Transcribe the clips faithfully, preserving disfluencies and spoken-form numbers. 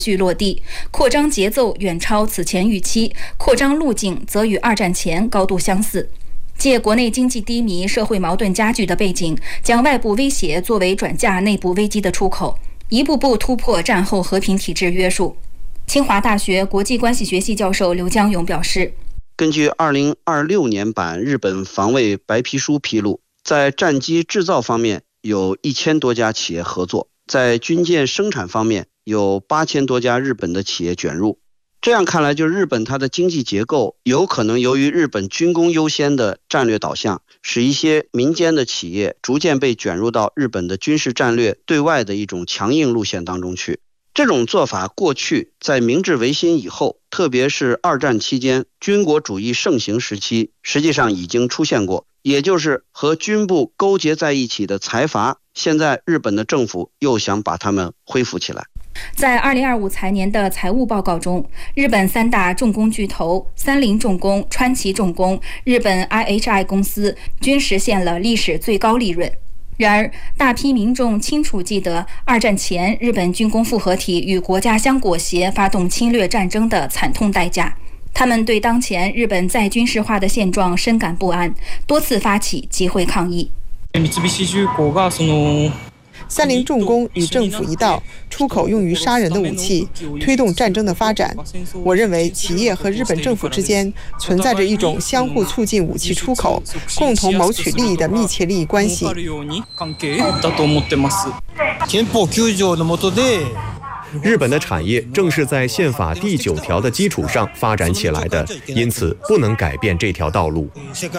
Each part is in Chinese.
续落地，扩张节奏远超此前预期，扩张路径则与二战前高度相似。借国内经济低迷、社会矛盾加剧的背景，将外部威胁作为转嫁内部危机的出口，一步步突破战后和平体制约束。清华大学国际关系学系教授刘江勇表示， 根据二零二六年版日本防卫白皮书披露，在战机制造方面有一千多家企业合作，在军舰生产方面有八千多家日本的企业卷入。这样看来，就日本它的经济结构有可能由于日本军工优先的战略导向，使一些民间的企业逐渐被卷入到日本的军事战略对外的一种强硬路线当中去。这种做法过去在明治维新以后，特别是二战期间军国主义盛行时期，实际上已经出现过，也就是和军部勾结在一起的财阀，现在日本的政府又想把它们恢复起来。 在二零二五财年的财务报告中，日本三大重工巨头三菱重工、川崎重工、日本 I H I 公司均实现了历史最高利润。然而，大批民众清楚记得二战前日本军工复合体与国家相裹挟发动侵略战争的惨痛代价，他们对当前日本再军事化的现状深感不安，多次发起集会抗议。 三菱重工与政府一道，出口用于杀人的武器，推动战争的发展。我认为企业和日本政府之间存在着一种相互促进武器出口、共同谋取利益的密切利益关系。 日本的产业正是在宪法第九条的基础上发展起来的，因此不能改变这条道路。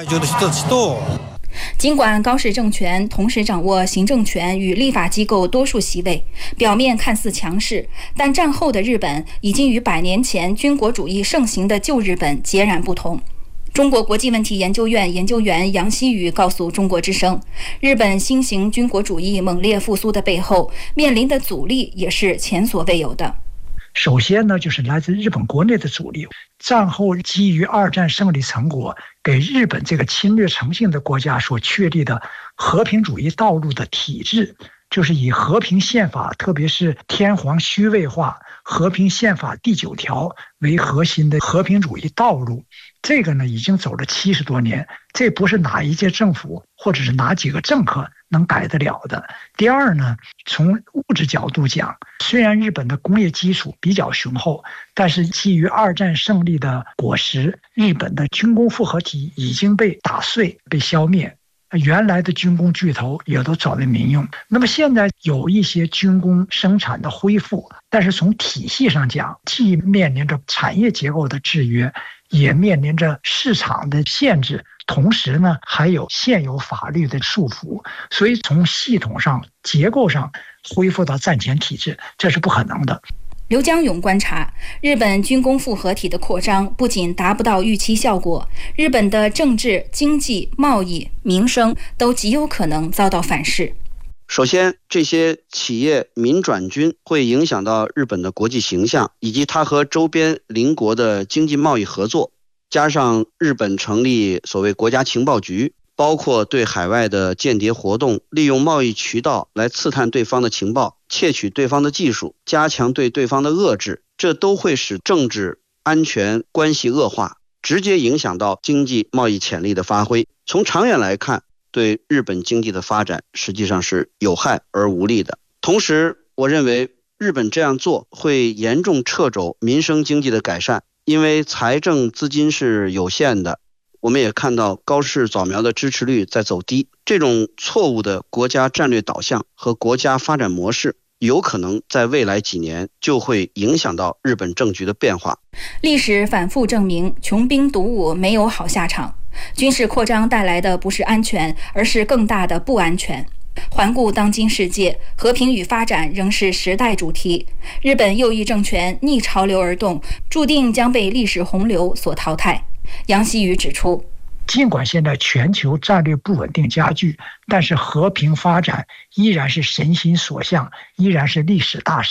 尽管高市政权同时掌握行政权与立法机构多数席位，表面看似强势，但战后的日本已经与百年前军国主义盛行的旧日本截然不同。中国国际问题研究院研究员杨希宇告诉中国之声，日本新型军国主义猛烈复苏的背后，面临的阻力也是前所未有的。 首先呢，就是来自日本国内的阻力。战后基于二战胜利成果，给日本这个侵略成性的国家所确立的和平主义道路的体制，就是以和平宪法，特别是天皇虚位化和平宪法第九条为核心的和平主义道路。这个呢，已经走了七十多年，这不是哪一届政府或者是哪几个政客能改得了的。第二呢，从物质角度讲，虽然日本的工业基础比较雄厚，但是基于二战胜利的果实，日本的军工复合体已经被打碎、被消灭，原来的军工巨头也都转为民用。那么现在有一些军工生产的恢复，但是从体系上讲，既面临着产业结构的制约，也面临着市场的限制，同时呢，还有现有法律的束缚，所以从系统上、结构上恢复到战前体制，这是不可能的。 刘江勇观察，日本军工复合体的扩张不仅达不到预期效果，日本的政治、经济、贸易、民生都极有可能遭到反噬。 首先，这些企业民转军会影响到日本的国际形象，以及它和周边邻国的经济贸易合作，加上日本成立所谓国家情报局，包括对海外的间谍活动，利用贸易渠道来刺探对方的情报，窃取对方的技术，加强对对方的遏制，这都会使政治安全关系恶化，直接影响到经济贸易潜力的发挥。从长远来看，对日本经济的发展实际上是有害而无利的。同时，我认为日本这样做会严重掣肘民生经济的改善，因为财政资金是有限的。我们也看到高市早苗的支持率在走低，这种错误的国家战略导向和国家发展模式，有可能在未来几年就会影响到日本政局的变化。 历史反复证明，穷兵黩武没有好下场。军事扩张带来的不是安全，而是更大的不安全。环顾当今世界，和平与发展仍是时代主题。日本右翼政权逆潮流而动，注定将被历史洪流所淘汰。杨希宇指出， 尽管现在全球战略不稳定加剧，但是和平发展依然是神心所向，依然是历史大势。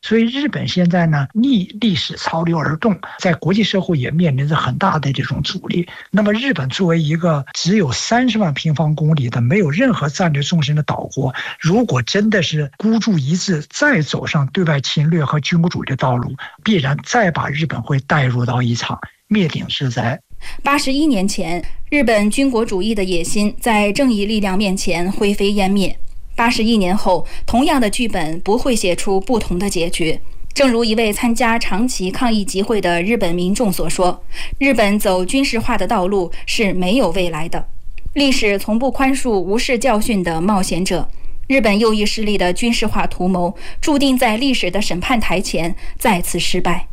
所以日本现在呢逆历史潮流而动，在国际社会也面临着很大的这种阻力。那么日本作为一个只有三十万平方公里的没有任何战略纵深的岛国，如果真的是孤注一掷再走上对外侵略和军国主义的道路，必然再把日本会带入到一场灭顶之灾。 八十一年前，日本军国主义的野心在正义力量面前灰飞烟灭。八十一年后，同样的剧本不会写出不同的结局。正如一位参加长崎抗议集会的日本民众所说，日本走军事化的道路是没有未来的。历史从不宽恕无视教训的冒险者。日本右翼势力的军事化图谋，注定在历史的审判台前再次失败。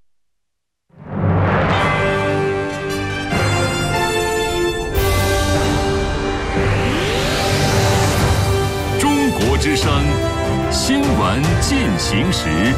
之声新闻进行时，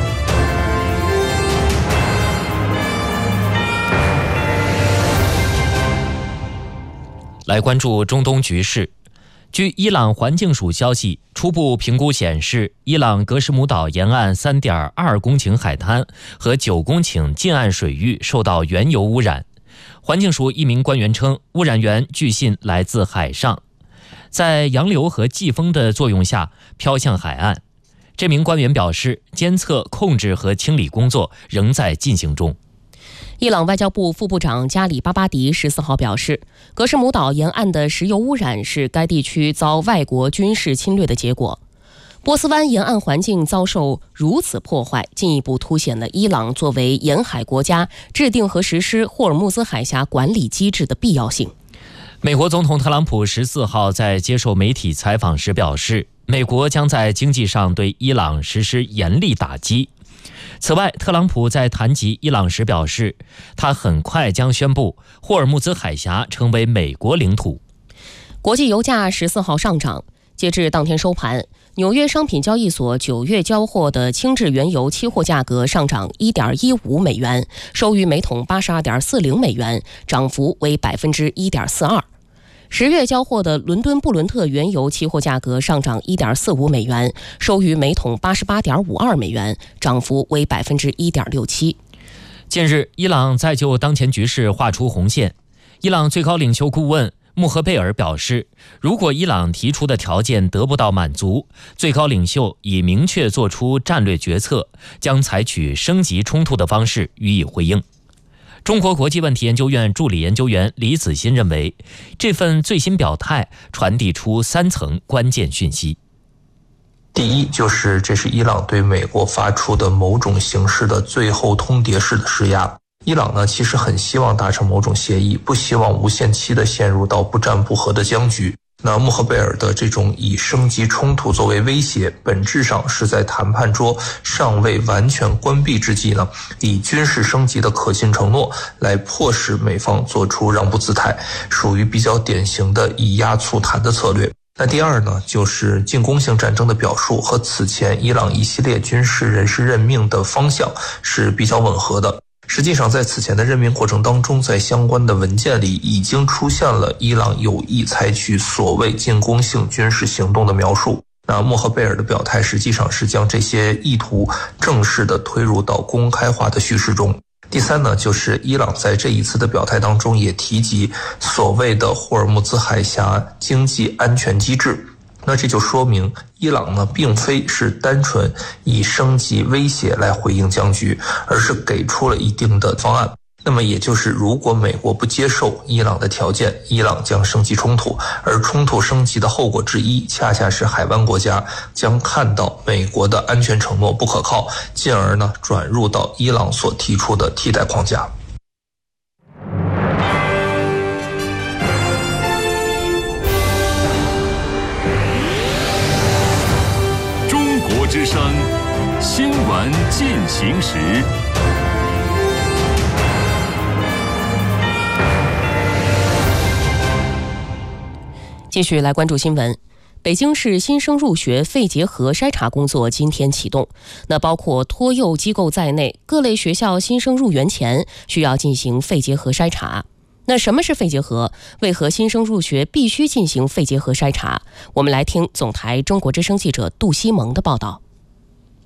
来关注中东局势。据伊朗环境署消息，初步评估显示，伊朗格什姆岛沿岸 三点二公顷海滩和九公顷近岸水域受到原油污染。环境署一名官员称，污染源据信来自海上，在洋流和季风的作用下飘向海岸。这名官员表示，监测、控制和清理工作仍在进行中。 伊朗外交部副部长加里巴巴迪十四号表示，格什姆岛沿岸的石油污染是该地区遭外国军事侵略的结果。波斯湾沿岸环境遭受如此破坏，进一步凸显了伊朗作为沿海国家制定和实施霍尔木兹海峡管理机制的必要性。 美国总统特朗普十四号在接受媒体采访时表示，美国将在经济上对伊朗实施严厉打击。此外，特朗普在谈及伊朗时表示，他很快将宣布霍尔木兹海峡成为美国领土。 国际油价十四号上涨，截至当天收盘，纽约商品交易所九月交货的轻质原油期货价格上涨 一点一五美元，收于每桶 八十二点四零美元，涨幅为 百分之一点四二。十月交货的伦敦布伦特原油期货价格上涨 一点四五美元，收于每桶 八十八点五二美元，涨幅为 百分之一点六七。 近日，伊朗再就当前局势画出红线。伊朗最高领袖顾问穆赫贝尔表示，如果伊朗提出的条件得不到满足，最高领袖已明确做出战略决策，将采取升级冲突的方式予以回应。中国国际问题研究院助理研究员李子欣认为，这份最新表态传递出三层关键讯息。 第一，就是这是伊朗对美国发出的某种形式的最后通牒式的施压。伊朗呢，其实很希望达成某种协议，不希望无限期的陷入到不战不和的僵局。那穆赫贝尔的这种以升级冲突作为威胁，本质上是在谈判桌尚未完全关闭之际呢，以军事升级的可信承诺来迫使美方做出让步姿态，属于比较典型的以压促谈的策略。那第二呢，就是进攻性战争的表述和此前伊朗一系列军事人事任命的方向是比较吻合的。实际上，在此前的任命过程当中，在相关的文件里已经出现了伊朗有意采取所谓进攻性军事行动的描述。那穆赫贝尔的表态实际上是将这些意图正式的推入到公开化的叙事中。第三呢，就是伊朗在这一次的表态当中也提及所谓的霍尔木兹海峡经济安全机制。那这就说明伊朗呢，并非是单纯以升级威胁来回应僵局，而是给出了一定的方案。那么也就是如果美国不接受伊朗的条件，伊朗将升级冲突，而冲突升级的后果之一，恰恰是海湾国家将看到美国的安全承诺不可靠，进而呢转入到伊朗所提出的替代框架。 之声新闻进行时， 继续来关注新闻。北京市新生入学肺结核筛查工作今天启动，那包括托幼机构在内，各类学校新生入园前需要进行肺结核筛查。那什么是肺结核？为何新生入学必须进行肺结核筛查？我们来听总台中国之声记者杜西蒙的报道。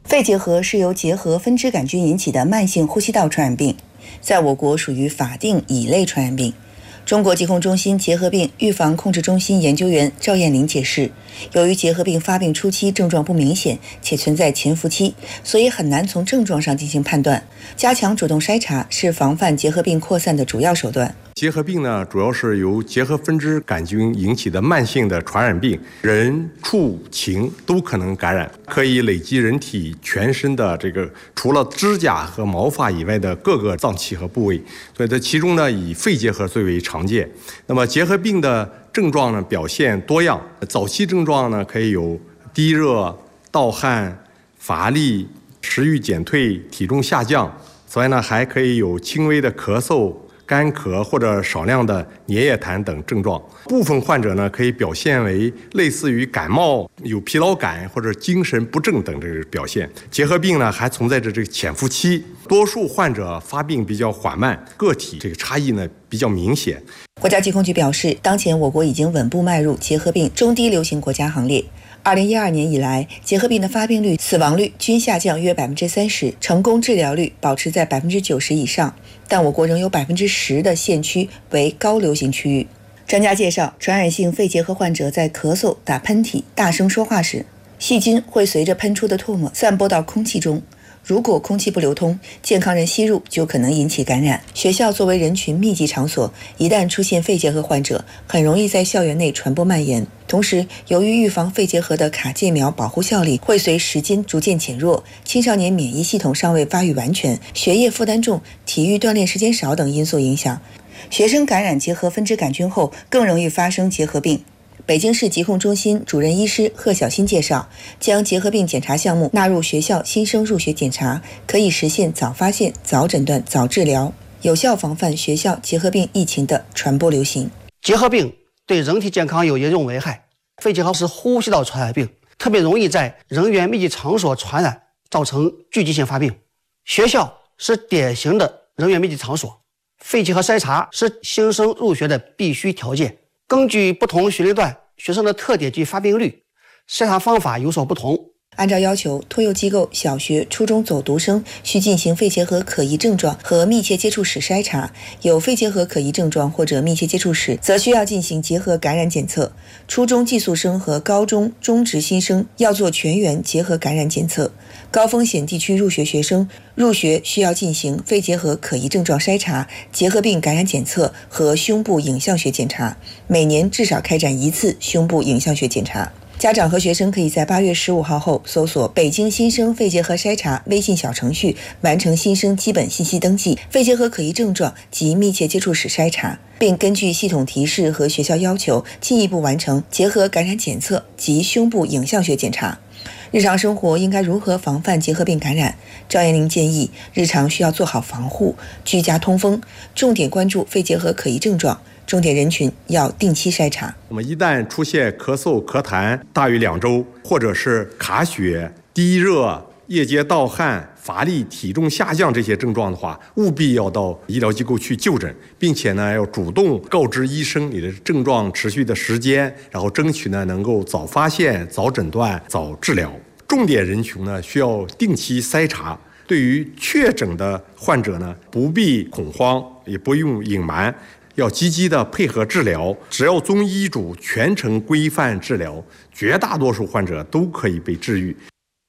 肺结核是由结核分支杆菌引起的慢性呼吸道传染病，在我国属于法定乙类传染病。中国疾控中心结核病预防控制中心研究员赵艳玲解释，由于结核病发病初期症状不明显且存在潜伏期，所以很难从症状上进行判断。加强主动筛查是防范结核病扩散的主要手段。 结核病呢，主要是由结核分支杆菌引起的慢性的传染病，人、畜、禽都可能感染，可以累积人体全身的这个除了指甲和毛发以外的各个脏器和部位。所以这其中呢，以肺结核最为常见。那么结核病的症状呢，表现多样，早期症状呢可以有低热、盗汗、乏力、食欲减退、体重下降。此外呢，还可以有轻微的咳嗽、干咳或者少量的粘液痰等症状。部分患者呢，可以表现为类似于感冒、有疲劳感或者精神不振等这个表现。结核病呢，还存在着这个潜伏期，多数患者发病比较缓慢，个体这个差异呢比较明显。 国家疾控局表示，当前我国已经稳步迈入结核病中低流行国家行列。二零一二年以来，结核病的发病率、死亡率均下降约百分之三十，成功治疗率保持在百分之九十以上，但我国仍有百分之十的县区为高流行区域。专家介绍，传染性肺结核患者在咳嗽、打喷嚏、大声说话时，细菌会随着喷出的唾沫散播到空气中。如果空气不流通，健康人吸入就可能引起感染。学校作为人群密集场所，一旦出现肺结核患者，很容易在校园内传播蔓延。同时，由于预防肺结核的卡介苗保护效力会随时间逐渐减弱，青少年免疫系统尚未发育完全，学业负担重，体育锻炼时间少等因素影响，学生感染结核分支杆菌后更容易发生结核病。北京市疾控中心主任医师贺小新介绍，将结核病检查项目纳入学校新生入学检查，可以实现早发现、早诊断、早治疗，有效防范学校结核病疫情的传播流行。 结核病对人体健康有严重危害，肺结核是呼吸道传染病，特别容易在人员密集场所传染，造成聚集性发病。学校是典型的人员密集场所，肺结核筛查是新生入学的必须条件。根据不同学龄段学生的特点及发病率，筛查方法有所不同。 按照要求，托幼机构小学、初中走读生需进行肺结核可疑症状和密切接触史筛查，有肺结核可疑症状或者密切接触史，则需要进行结核感染检测。初中寄宿生和高中中职新生要做全员结核感染检测。高风险地区入学学生入学需要进行肺结核可疑症状筛查、结核病感染检测和胸部影像学检查，每年至少开展一次胸部影像学检查。家长和学生可以在八月十五号后搜索北京新生肺结核筛查微信小程序，完成新生基本信息登记、肺结核可疑症状及密切接触史筛查，并根据系统提示和学校要求进一步完成结核感染检测及胸部影像学检查。日常生活应该如何防范结核病感染？赵艳玲建议，日常需要做好防护，居家通风，重点关注肺结核可疑症状，重点人群要定期筛查。 那么一旦出现咳嗽、咳痰大于两周，或者是卡血、低热、夜间盗汗、乏力、体重下降这些症状的话，务必要到医疗机构去就诊，并且呢要主动告知医生你的症状持续的时间，然后争取呢能够早发现、早诊断、早治疗。重点人群呢需要定期筛查。对于确诊的患者呢，不必恐慌，也不用隐瞒，要积极的配合治疗。只要遵医嘱，全程规范治疗，绝大多数患者都可以被治愈。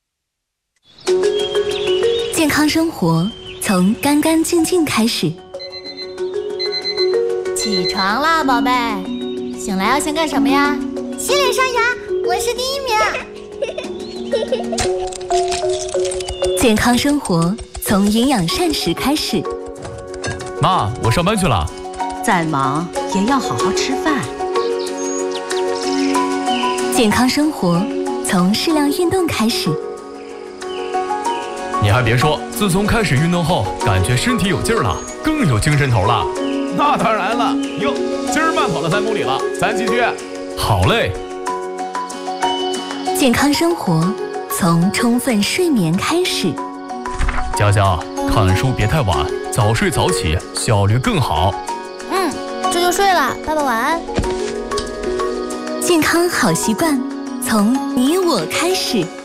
健康生活从干干净净开始。 起床啦，宝贝！醒来要先干什么呀？ 洗脸刷牙，我是第一名。 健康生活从营养膳食开始。 妈，我上班去了。 再忙也要好好吃饭。 健康生活从适量运动开始。 你还别说，自从开始运动后，感觉身体有劲儿了，更有精神头了。 那当然了，哟，今儿慢跑了三公里了，咱继续。 好嘞。 健康生活从充分睡眠开始。 佳佳，看书别太晚，早睡早起，效率更好。 嗯，这就睡了，爸爸晚安。 健康好习惯从你我开始。